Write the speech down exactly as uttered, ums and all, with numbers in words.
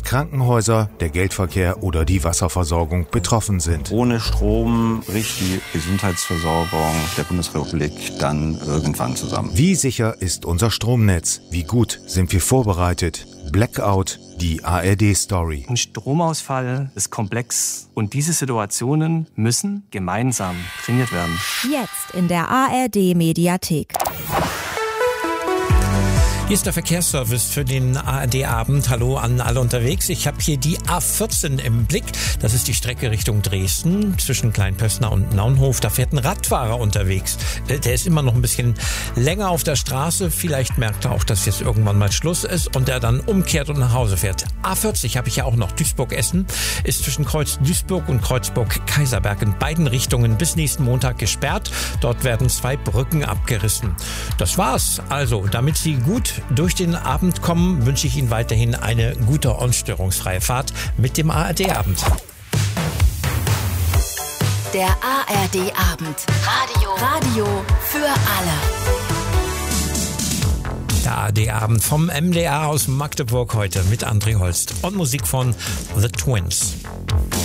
Krankenhäuser, der Geldverkehr oder die Wasserversorgung betroffen sind. Ohne Strom bricht die Gesundheitsversorgung der Bundesrepublik dann irgendwann zusammen. Wie sicher ist unser Stromnetz? Wie gut sind wir vorbereitet? Blackout, die A R D-Story. Ein Stromausfall ist komplex und diese Situationen müssen gemeinsam trainiert werden. Jetzt in der A R D-Mediathek. Hier ist der Verkehrsservice für den A R D-Abend. Hallo an alle unterwegs. Ich habe hier die A vierzehn im Blick. Das ist die Strecke Richtung Dresden zwischen Kleinpössner und Naunhof. Da fährt ein Radfahrer unterwegs. Der ist immer noch ein bisschen länger auf der Straße. Vielleicht merkt er auch, dass jetzt irgendwann mal Schluss ist und der dann umkehrt und nach Hause fährt. A vierzig habe ich ja auch noch. Duisburg-Essen ist zwischen Kreuz Duisburg und Kreuzburg-Kaiserberg in beiden Richtungen bis nächsten Montag gesperrt. Dort werden zwei Brücken abgerissen. Das war's. Also, damit Sie gut durch den Abend kommen, wünsche ich Ihnen weiterhin eine gute und störungsfreie Fahrt mit dem A R D-Abend. Der A R D-Abend. Radio. Radio für alle. Der A R D-Abend vom M D R aus Magdeburg heute mit André Holst und Musik von The Twins.